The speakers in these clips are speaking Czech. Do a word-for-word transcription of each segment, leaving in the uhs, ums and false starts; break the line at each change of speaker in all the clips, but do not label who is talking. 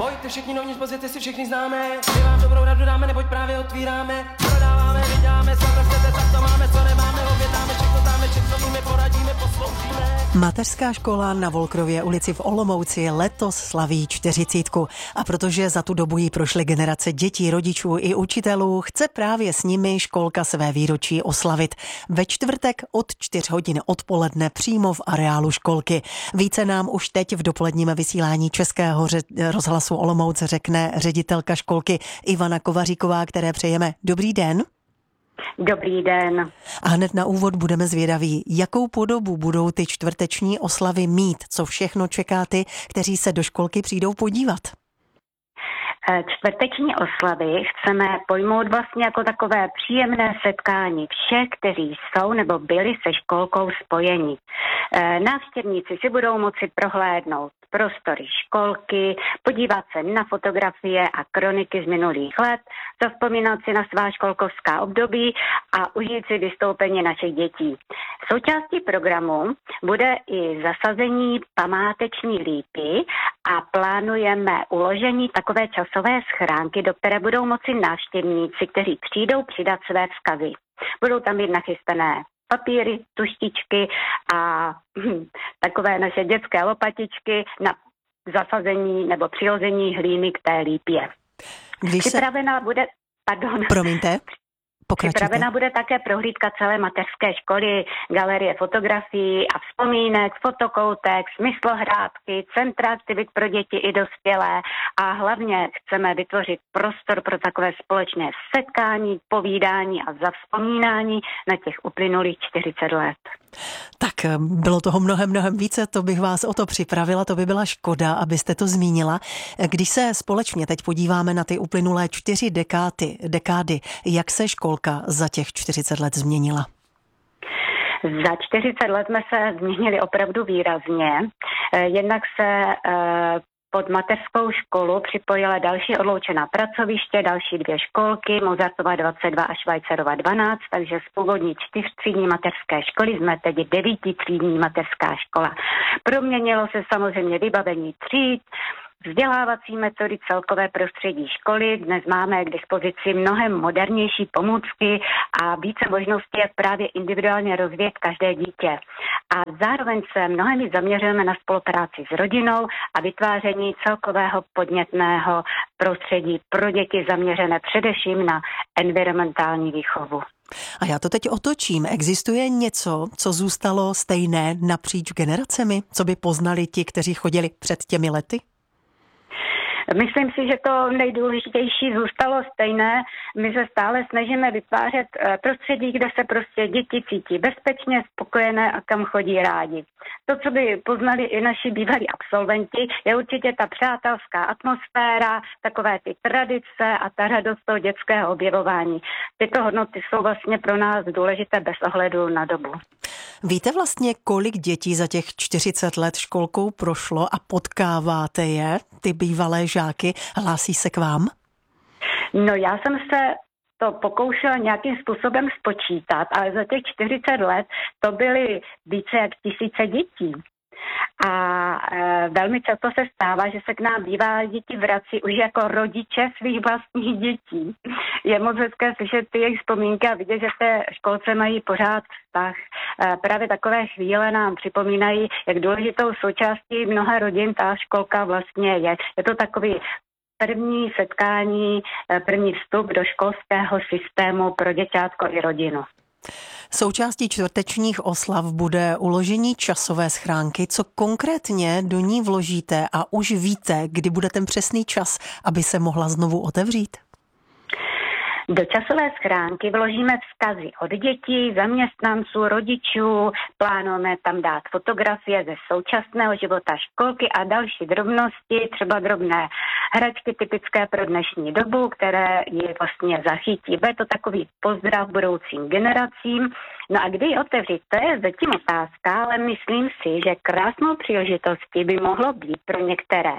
Ahoj, ty všichni novní pozvěty si všichni známe. My vám dobrou radu dáme, neboť právě otvíráme. Prodáváme, vyděláme, co to chcete, tak to máme, co nemáme, objednáme, všechno dáme, všechno víme, poradíme, posloužíme.
Mateřská škola na Volkrově ulici v Olomouci letos slaví čtyřicítku. A protože za tu dobu jí prošly generace dětí, rodičů i učitelů, chce právě s nimi školka své výročí oslavit. Ve čtvrtek od čtyř hodin odpoledne přímo v areálu školky. Více nám už teď v dopoledním vysílání Českého rozhlasu Olomouc řekne ředitelka školky Ivana Kovaříková, které přejeme dobrý den.
Dobrý den.
A hned na úvod budeme zvědaví, jakou podobu budou ty čtvrteční oslavy mít, co všechno čeká ty, kteří se do školky přijdou podívat.
Čtvrteční oslavy chceme pojmout vlastně jako takové příjemné setkání všech, kteří jsou nebo byli se školkou spojeni. Návštěvníci si budou moci prohlédnout prostory školky, podívat se na fotografie a kroniky z minulých let, zavzpomínat si na svá školkovská období a užít si vystoupení našich dětí. Součástí programu bude i zasazení památeční lípy a plánujeme uložení takové časové schránky, do které budou moci návštěvníci, kteří přijdou, přidat své vzkazy. Budou tam mít nachystané papíry, tuštičky a hm, takové naše dětské lopatičky na zasazení nebo přihození hlíny k té lípě.
Když se...
Připravena bude... Pardon.
Promiňte. Pokračujte.
Připravena bude také prohlídka celé mateřské školy, galerie fotografií a vzpomínek, fotokoutek, smyslohrádky, centra aktivit pro děti i dospělé a hlavně chceme vytvořit prostor pro takové společné setkání, povídání a zavzpomínání na těch uplynulých čtyřicet let.
Tak bylo toho mnohem, mnohem více, to bych vás o to připravila, to by byla škoda, abyste to zmínila. Když se společně teď podíváme na ty uplynulé čtyři dekády, dekády, jak se školka za těch čtyřicet let změnila?
Za čtyřicet let jsme se změnili opravdu výrazně. Jednak se pod mateřskou školu připojila další odloučená pracoviště, další dvě školky, Mozartova dvacet dva a Švajcarova dvanáct, takže z původní čtyřtřídní mateřské školy jsme teď devítitřídní mateřská škola. Proměnilo se samozřejmě vybavení tříd, vzdělávací metody, celkové prostředí školy. Dnes máme k dispozici mnohem modernější pomůcky a více možností, jak právě individuálně rozvíjet každé dítě. A zároveň se mnohem víc zaměřujeme na spolupráci s rodinou a vytváření celkového podnětného prostředí pro děti zaměřené především na environmentální výchovu.
A já to teď otočím. Existuje něco, co zůstalo stejné napříč generacemi, co by poznali ti, kteří chodili před těmi lety?
Myslím si, že to nejdůležitější zůstalo stejné. My se stále snažíme vytvářet prostředí, kde se prostě děti cítí bezpečně, spokojené a kam chodí rádi. To, co by poznali i naši bývalí absolventi, je určitě ta přátelská atmosféra, takové ty tradice a ta radost toho dětského objevování. Tyto hodnoty jsou vlastně pro nás důležité bez ohledu na dobu.
Víte vlastně, kolik dětí za těch čtyřicet let školkou prošlo a potkáváte je, ty bývalé žáky, hlásí se k vám?
No já jsem se to pokoušela nějakým způsobem spočítat, ale za těch čtyřicet let to byly více jak tisíce dětí. A e, velmi často se stává, že se k nám bývá děti vrací už jako rodiče svých vlastních dětí. Je moc hezké slyšet ty jejich vzpomínky a vidět, že v té školce mají pořád vztah. E, právě takové chvíle nám připomínají, jak důležitou součástí mnoha rodin ta školka vlastně je. Je to takový první setkání, první vstup do školského systému pro děťátko i rodinu.
Součástí čtvrtečních oslav bude uložení časové schránky. Co konkrétně do ní vložíte a už víte, kdy bude ten přesný čas, aby se mohla znovu otevřít?
Do časové schránky vložíme vzkazy od dětí, zaměstnanců, rodičů, plánujeme tam dát fotografie ze současného života školky a další drobnosti, třeba drobné hračky typické pro dnešní dobu, které ji vlastně zachytí. Bude to takový pozdrav budoucím generacím. No a kdy ji otevřít, to je zatím otázka, ale myslím si, že krásnou příležitostí by mohlo být pro některé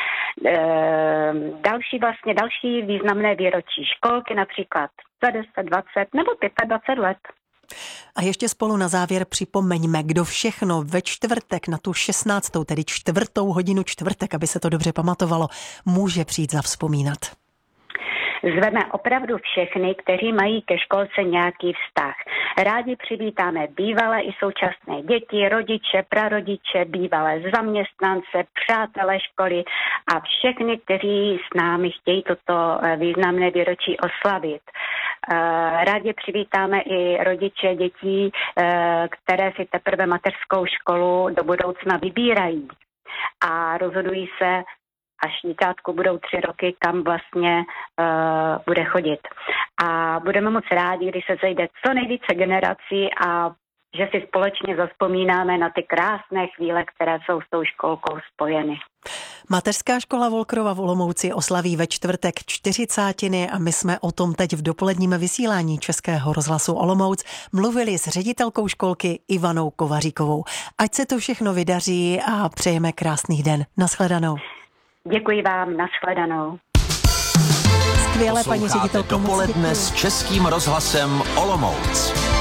e, další vlastně další významné výročí školky, například za deset, dvacet nebo dvacet pět let.
A ještě spolu na závěr připomeňme, kdo všechno ve čtvrtek na tu šestnáctou, tedy čtvrtou hodinu čtvrtek, aby se to dobře pamatovalo, může přijít zavzpomínat.
Zveme opravdu všechny, kteří mají ke školce nějaký vztah. Rádi přivítáme bývalé i současné děti, rodiče, prarodiče, bývalé zaměstnance, přátelé školy a všechny, kteří s námi chtějí toto významné výročí oslavit. Rádi přivítáme i rodiče dětí, které si teprve mateřskou školu do budoucna vybírají a rozhodují se, až dítátku budou tři roky, kam vlastně uh, bude chodit. A budeme moc rádi, když se zejde co nejvíce generací a že si společně zazpomínáme na ty krásné chvíle, které jsou s tou školkou spojeny.
Mateřská škola Volkrova v Olomouci oslaví ve čtvrtek čtyřicátiny a my jsme o tom teď v dopoledním vysílání Českého rozhlasu Olomouc mluvili s ředitelkou školky Ivanou Kovaříkovou. Ať se to všechno vydaří a přejeme krásný den. Nashledanou.
Děkuji vám, nashledanou.
Skvěle, paní ředitelko.
Dopoledne s Českým rozhlasem Olomouc.